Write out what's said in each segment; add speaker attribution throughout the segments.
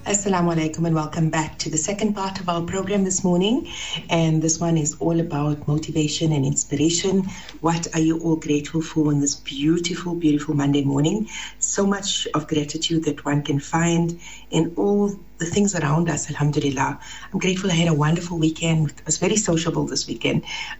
Speaker 1: Assalamu alaikum and welcome back to the second part of our program this morning. And this one is all about motivation and inspiration. What are you all grateful for on this beautiful, beautiful Monday morning? So much of gratitude that one can find in all the things around us, alhamdulillah. I'm grateful I had a wonderful weekend. I was very sociable this weekend.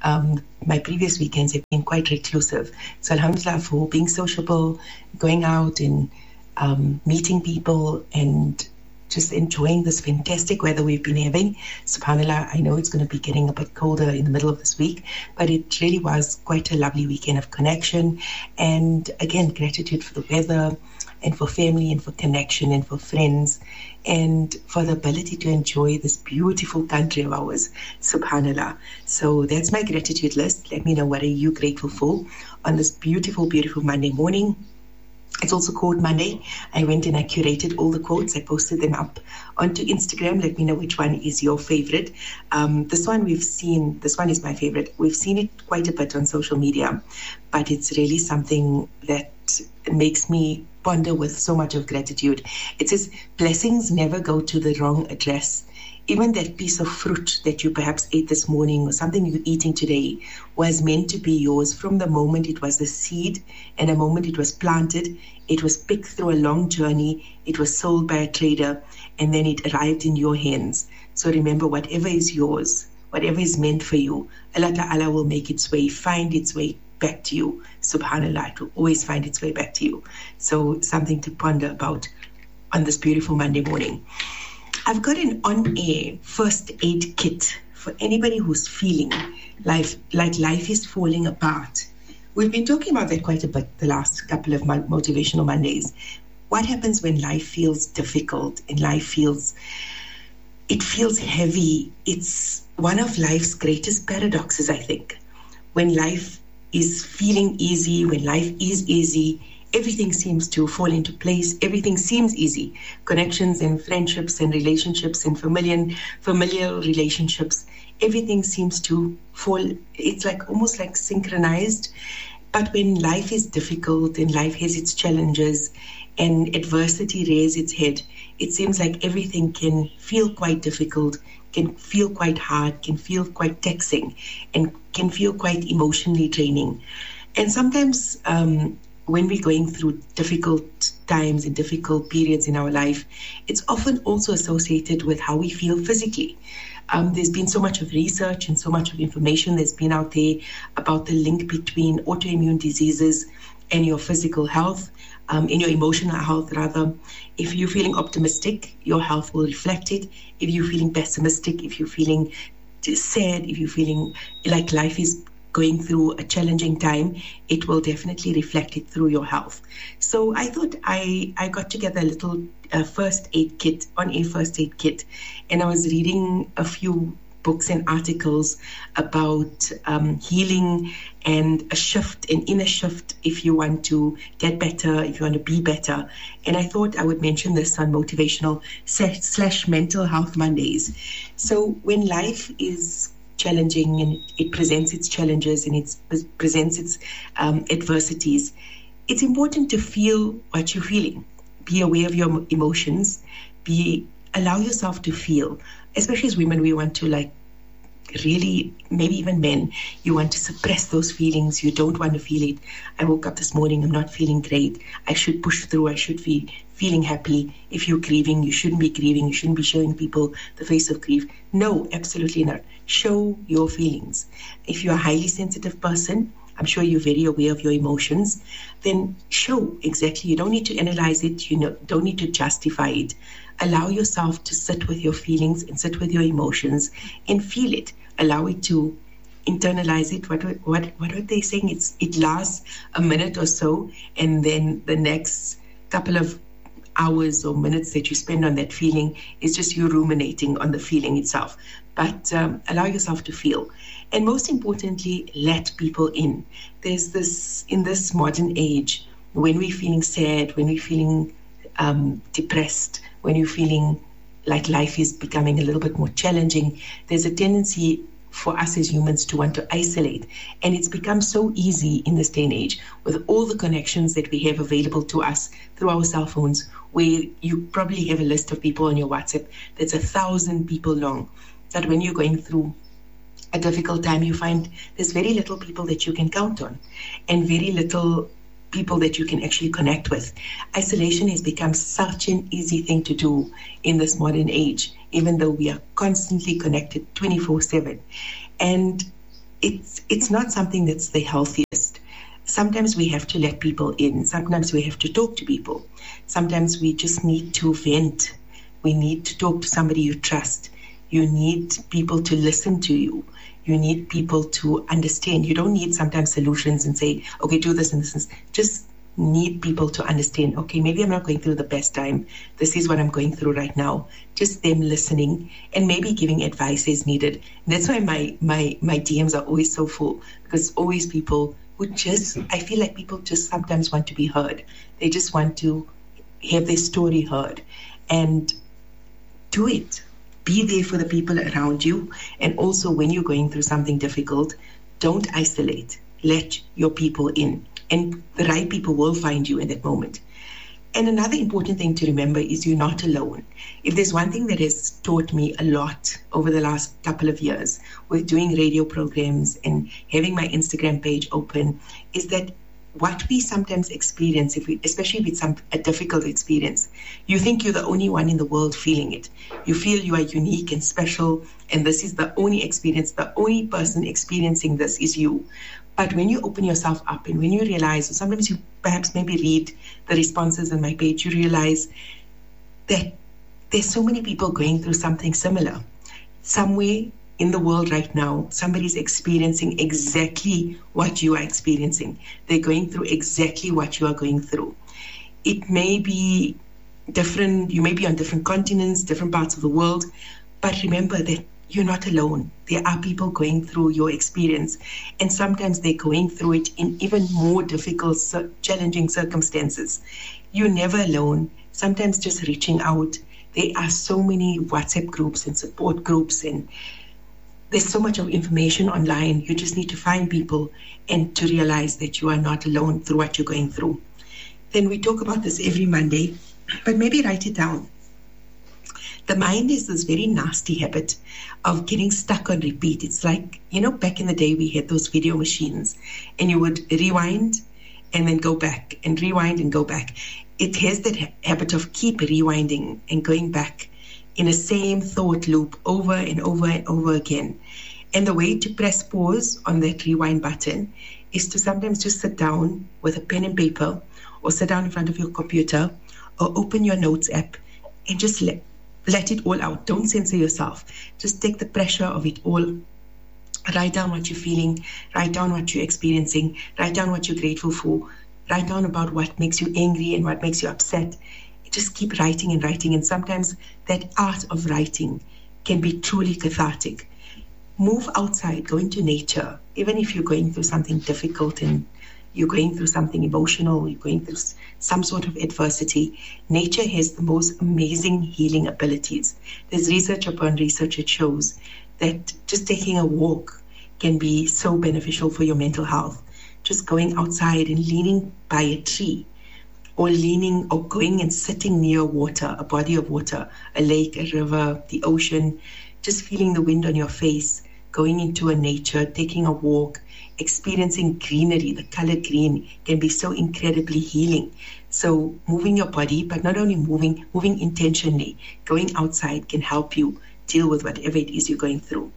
Speaker 1: My previous weekends have been quite reclusive. So alhamdulillah for being sociable, going out and meeting people and just enjoying this fantastic weather we've been having. SubhanAllah, I know it's going to be getting a bit colder in the middle of this week, but it really was quite a lovely weekend of connection. And again, gratitude for the weather and for family and for connection and for friends and for the ability to enjoy this beautiful country of ours, SubhanAllah. So that's my gratitude list. Let me know what are you grateful for on this beautiful, beautiful Monday morning. It's also Quote Monday. I went and I curated all the quotes. I posted them up onto Instagram. Let me know which one is your favorite. This one is my favorite. We've seen it quite a bit on social media, but it's really something that makes me ponder with so much of gratitude. It says, blessings never go to the wrong address. Even that piece of fruit that you perhaps ate this morning or something you're eating today was meant to be yours from the moment it was the seed and the moment it was planted. It was picked through a long journey. It was sold by a trader and then it arrived in your hands. So remember, whatever is yours, whatever is meant for you, Allah Ta'ala will make its way, find its way back to you. SubhanAllah, it will always find its way back to you. So something to ponder about on this beautiful Monday morning. I've got an on-air first aid kit for anybody who's feeling like life is falling apart. We've been talking about that quite a bit the last couple of Motivational Mondays. What happens when life feels difficult and life feels heavy? It's one of life's greatest paradoxes, I think. When life is feeling easy, when life is easy, everything seems to fall into place. Everything seems easy. Connections and friendships and relationships and familial relationships, everything seems to fall. It's like almost like synchronized. But when life is difficult and life has its challenges and adversity rears its head, it seems like everything can feel quite difficult, can feel quite hard, can feel quite taxing, and can feel quite emotionally draining. And sometimes when we're going through difficult times and difficult periods in our life, it's often also associated with how we feel physically. There's been so much of research and so much of information that's been out there about the link between autoimmune diseases and your physical health, and your emotional health rather. If you're feeling optimistic, your health will reflect it. If you're feeling pessimistic, if you're feeling sad, if you're feeling like life is going through a challenging time, it will definitely reflect it through your health. So I thought I got together a little first aid kit, on-air first aid kit, and I was reading a few books and articles about healing and a shift, an inner shift, if you want to get better, if you want to be better. And I thought I would mention this on Motivational / Mental Health Mondays. So when life is challenging and it presents its challenges and it presents its adversities, it's important to feel what you're feeling. Be aware of your emotions. Allow yourself to feel. Especially as women, we want to really, maybe even men, you want to suppress those feelings. You don't want to feel it. I woke up this morning, I'm not feeling great. I should push through. I should be feeling happy. If you're grieving, you shouldn't be grieving. You shouldn't be showing people the face of grief. No, absolutely not. Show your feelings. If you're a highly sensitive person, I'm sure you're very aware of your emotions, then show exactly. You don't need to analyze it. You don't need to justify it. Allow yourself to sit with your feelings and sit with your emotions and feel it. Allow it to internalize it. What are they saying? It lasts a minute or so, and then the next couple of hours or minutes that you spend on that feeling is just you ruminating on the feeling itself. But allow yourself to feel. And most importantly, let people in. There's this, in this modern age, when we're feeling sad, when we're feeling depressed, when you're feeling like life is becoming a little bit more challenging, there's a tendency for us as humans to want to isolate. And it's become so easy in this day and age with all the connections that we have available to us through our cell phones, where you probably have a list of people on your WhatsApp that's 1,000 people long, that when you're going through a difficult time, you find there's very little people that you can count on and very little people that you can actually connect with. Isolation has become such an easy thing to do in this modern age, even though we are constantly connected 24/7. And it's not something that's the healthiest. Sometimes we have to let people in. Sometimes we have to talk to people. Sometimes we just need to vent. We need to talk to somebody you trust. You need people to listen to you. You need people to understand. You don't need sometimes solutions and say, okay, do this and this. Just need people to understand, okay, maybe I'm not going through the best time. This is what I'm going through right now. Just them listening and maybe giving advice as needed. And that's why my DMs are always so full, because always people who just, I feel like people just sometimes want to be heard. They just want to have their story heard. And do it. Be there for the people around you. And also when you're going through something difficult, don't isolate. Let your people in. And the right people will find you in that moment. And another important thing to remember is you're not alone. If there's one thing that has taught me a lot over the last couple of years with doing radio programs and having my Instagram page open, is that what we sometimes experience, especially if it's a difficult experience, you think you're the only one in the world feeling it. You feel you are unique and special, and this is the only experience, the only person experiencing this is you. But when you open yourself up and when you realize, or sometimes you perhaps maybe read the responses on my page, you realize that there's so many people going through something similar. Somewhere in the world right now, somebody's experiencing exactly what you are experiencing. They're going through exactly what you are going through. It may be different, you may be on different continents, different parts of the world, but remember that you're not alone. There are people going through your experience, and sometimes they're going through it in even more difficult, challenging circumstances. You're never alone. Sometimes just reaching out. There are so many WhatsApp groups and support groups, and there's so much of information online. You just need to find people and to realize that you are not alone through what you're going through. Then we talk about this every Monday, but maybe write it down. The mind is this very nasty habit of getting stuck on repeat. It's like, back in the day we had those video machines and you would rewind and then go back and rewind and go back. It has that habit of keep rewinding and going back in a same thought loop over and over and over again. And the way to press pause on that rewind button is to sometimes just sit down with a pen and paper, or sit down in front of your computer, or open your notes app and just let it all out. Don't censor yourself. Just take the pressure of it all. Write down what you're feeling. Write down what you're experiencing. Write down what you're grateful for. Write down about what makes you angry and what makes you upset. Just keep writing and writing. And sometimes that art of writing can be truly cathartic. Move outside, go into nature. Even if you're going through something difficult and you're going through something emotional, you're going through some sort of adversity, nature has the most amazing healing abilities. There's research upon research that shows that just taking a walk can be so beneficial for your mental health. Just going outside and leaning by a tree, or leaning or going and sitting near water, a body of water, a lake, a river, the ocean, just feeling the wind on your face, going into a nature, taking a walk, experiencing greenery, the color green can be so incredibly healing. So moving your body, but not only moving intentionally, going outside can help you deal with whatever it is you're going through.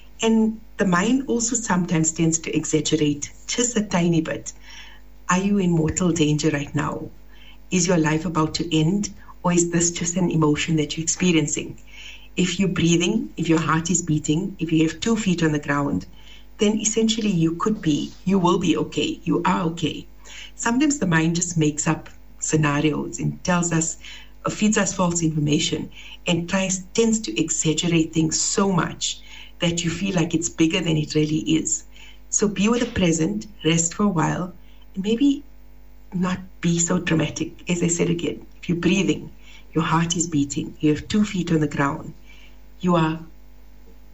Speaker 1: And the mind also sometimes tends to exaggerate just a tiny bit. Are you in mortal danger right now? Is your life about to end? Or is this just an emotion that you're experiencing? If you're breathing, if your heart is beating, if you have 2 feet on the ground, then essentially you will be okay. You are okay. Sometimes the mind just makes up scenarios and tells us, feeds us false information and tends to exaggerate things so much that you feel like it's bigger than it really is. So be with the present, rest for a while, and maybe not be so dramatic. As I said again, if you're breathing, your heart is beating, you have 2 feet on the ground, you are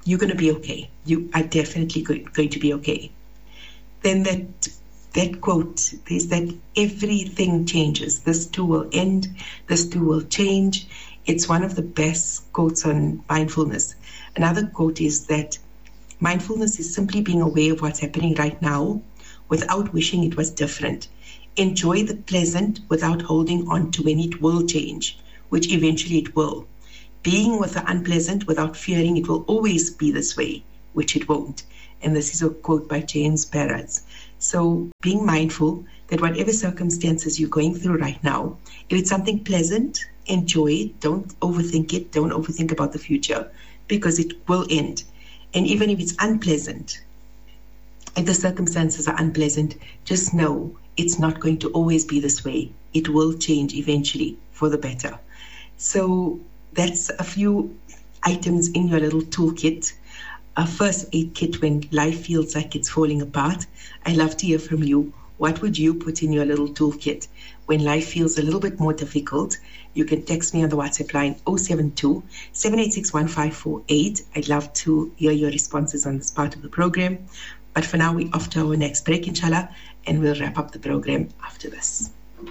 Speaker 1: you're going to be okay. You are definitely going to be okay. Then that quote is that everything changes. This too will end. This too will change. It's one of the best quotes on mindfulness. Another quote is that mindfulness is simply being aware of what's happening right now without wishing it was different. Enjoy the pleasant without holding on to when it will change, which eventually it will. Being with the unpleasant without fearing it will always be this way, which it won't. And this is a quote by James Barras. So being mindful that whatever circumstances you're going through right now, if it's something pleasant, enjoy it. Don't overthink it. Don't overthink about the future, because it will end. And even if it's unpleasant, if the circumstances are unpleasant, just know it's not going to always be this way. It will change eventually for the better. So that's a few items in your little toolkit. A first aid kit when life feels like it's falling apart. I'd love to hear from you. What would you put in your little toolkit when life feels a little bit more difficult? You can text me on the WhatsApp line 072-786-1548. I'd love to hear your responses on this part of the program. But for now, we're off to our next break, inshallah, and we'll wrap up the program after this.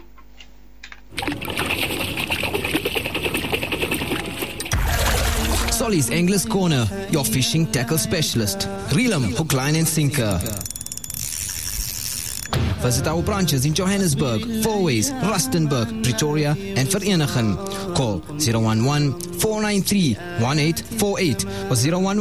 Speaker 2: Solly's Anglers Corner, your fishing tackle specialist. Reel 'em, hook, line and sinker. Visit our branches in Johannesburg, Fourways, Rustenburg, Pretoria and Vereeniging. Call 011-493-1848 or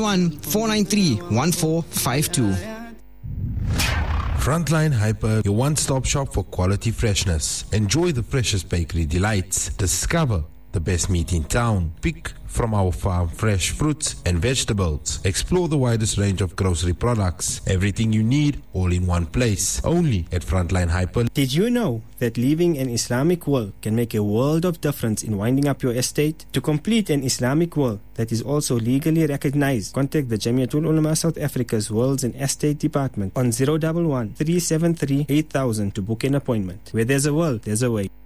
Speaker 2: 011-493-1452.
Speaker 3: Frontline Hyper, your one-stop shop for quality freshness. Enjoy the freshest bakery delights. Discover the best meat in town. Pick from our farm fresh fruits and vegetables. Explore the widest range of grocery products. Everything you need, all in one place. Only at Frontline Hyper.
Speaker 4: Did you know that leaving an Islamic will can make a world of difference in winding up your estate? To complete an Islamic will that is also legally recognized, contact the Jamiatul Ulama South Africa's Wills and Estate Department on 011-373-8000 to book an appointment. Where there's a will, there's a way.